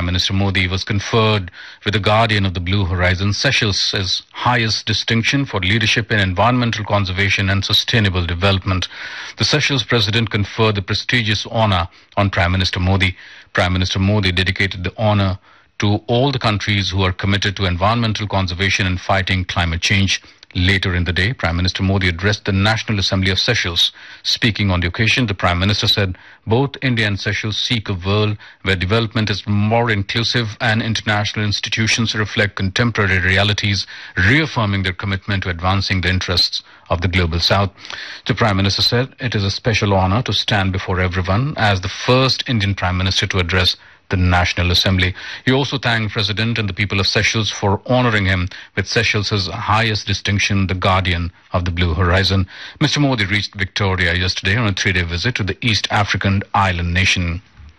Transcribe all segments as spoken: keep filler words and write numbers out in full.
Prime Minister Modi was conferred with the Guardian of the Blue Horizon, Seychelles' highest distinction for leadership in environmental conservation and sustainable development. The Seychelles president conferred the prestigious honor on Prime Minister Modi. Prime Minister Modi dedicated the honor to all the countries who are committed to environmental conservation and fighting climate change. Later in the day, Prime Minister Modi addressed the National Assembly of Seychelles. Speaking on the occasion, the Prime Minister said both India and Seychelles seek a world where development is more inclusive and international institutions reflect contemporary realities, reaffirming their commitment to advancing the interests of the global south. The Prime Minister said it is a special honor to stand before everyone as the first Indian Prime Minister to address the National Assembly. He also thanked President and the people of Seychelles for honoring him with Seychelles' highest distinction, the Guardian of the Blue Horizon. Mister Modi reached Victoria yesterday on a three-day visit to the East African island nation.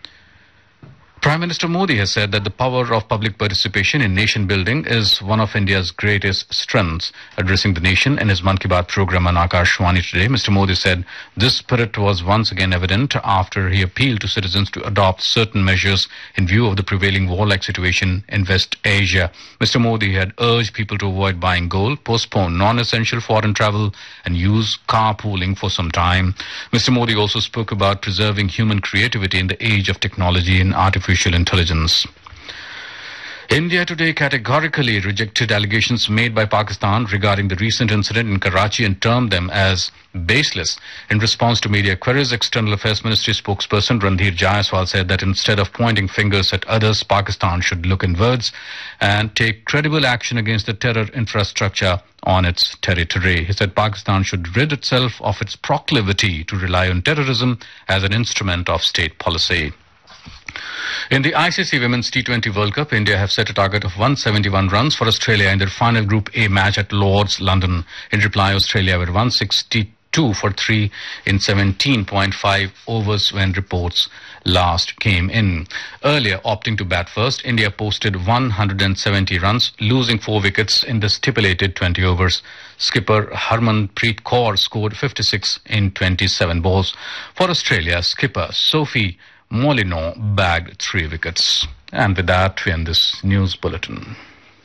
Prime Minister Modi has said that the power of public participation in nation building is one of India's greatest strengths. Addressing the nation in his Mann Ki Baat program on Akashvani today, Mister Modi said this spirit was once again evident after he appealed to citizens to adopt certain measures in view of the prevailing war-like situation in West Asia. Mister Modi had urged people to avoid buying gold, postpone non-essential foreign travel, and use carpooling for some time. Mister Modi also spoke about preserving human creativity in the age of technology and artificial intelligence. India today categorically rejected allegations made by Pakistan regarding the recent incident in Karachi and termed them as baseless. In response to media queries, External Affairs Ministry spokesperson Randhir Jaiswal said that instead of pointing fingers at others, Pakistan should look inwards and take credible action against the terror infrastructure on its territory. He said Pakistan should rid itself of its proclivity to rely on terrorism as an instrument of state policy. In the I C C Women's T twenty World Cup, India have set a target of one hundred seventy-one runs for Australia in their final Group A match at Lord's, London. In reply, Australia were one hundred sixty-two for three in seventeen point five overs when reports last came in. Earlier, opting to bat first, India posted one hundred seventy runs, losing four wickets in the stipulated twenty overs. Skipper Harmanpreet Kaur scored fifty-six in twenty-seven balls. For Australia, skipper Sophie Molyneux bagged three wickets. And with that, we end this news bulletin.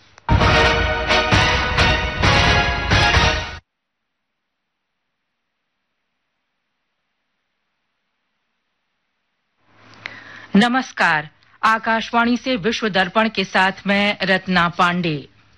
नमस्कार, आकाशवाणी से विश्व दर्पण के साथ मैं रत्ना पांडे।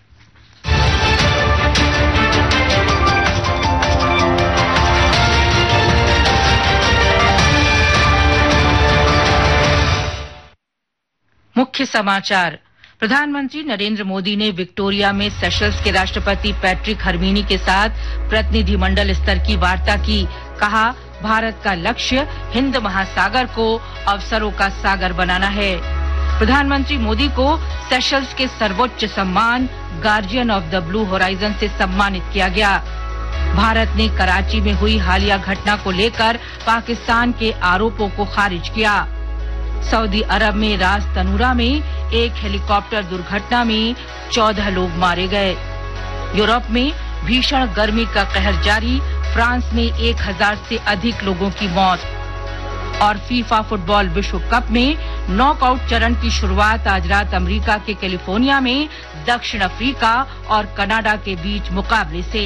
मुख्य समाचार। प्रधानमंत्री नरेंद्र मोदी ने विक्टोरिया में सेशल्स के राष्ट्रपति पैट्रिक हरमीनी के साथ प्रतिनिधिमंडल स्तर की वार्ता की। कहा, भारत का लक्ष्य हिंद महासागर को अवसरों का सागर बनाना है। प्रधानमंत्री मोदी को सेशल्स के सर्वोच्च सम्मान guardian of the blue horizon से सम्मानित किया गया। भारत ने कराची में हुई हालिया घटना को लेकर पाकिस्तान के आरोपों को खारिज किया। सऊदी अरब में रास तनूरा में एक हेलीकॉप्टर दुर्घटना में चौदह लोग मारे गए। यूरोप में भीषण गर्मी का कहर जारी, फ्रांस में एक हजार से अधिक लोगों की मौत। और फीफा फुटबॉल विश्व कप में नॉकआउट चरण की शुरुआत आज रात अमेरिका के कैलिफोर्निया में दक्षिण अफ्रीका और कनाडा के बीच मुकाबले से।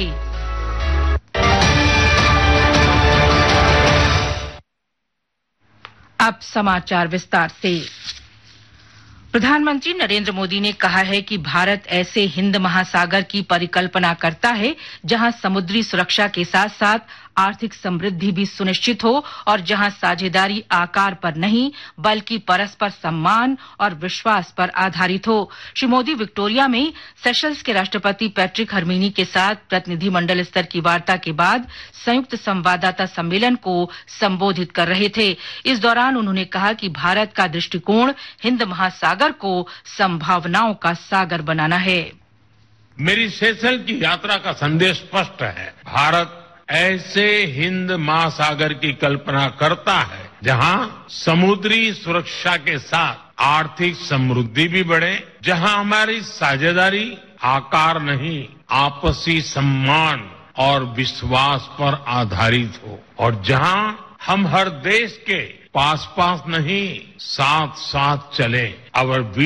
अब समाचार विस्तार से। प्रधानमंत्री नरेंद्र मोदी ने कहा है कि भारत ऐसे हिंद महासागर की परिकल्पना करता है जहां समुद्री सुरक्षा के साथ साथ आर्थिक समृद्धि भी सुनिश्चित हो और जहां साझेदारी आकार पर नहीं बल्कि परस्पर सम्मान और विश्वास पर आधारित हो। श्री मोदी विक्टोरिया में सेशल्स के राष्ट्रपति पैट्रिक हरमीनी के साथ प्रतिनिधिमंडल स्तर की वार्ता के बाद संयुक्त संवाददाता सम्मेलन को संबोधित कर रहे थे। इस दौरान उन्होंने कहा कि भारत का दृष्टिकोण हिंद महासागर को संभावनाओं का सागर बनाना है। मेरी सेशल की यात्रा का संदेश स्पष्ट है। भारत ऐसे हिंद महासागर की कल्पना करता है जहां समुद्री सुरक्षा के साथ आर्थिक समृद्धि भी बढ़े, जहां हमारी साझेदारी आकार नहीं आपसी सम्मान और विश्वास पर आधारित हो और जहां हम हर देश के पास पास नहीं साथ साथ चले। और